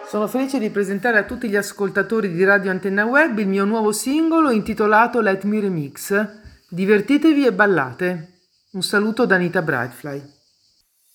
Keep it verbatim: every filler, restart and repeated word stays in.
Sono felice di presentare a tutti gli ascoltatori di Radio Antenna Web il mio nuovo singolo intitolato Let Me Remix. Divertitevi e ballate. Un saluto da Anita Brightfly.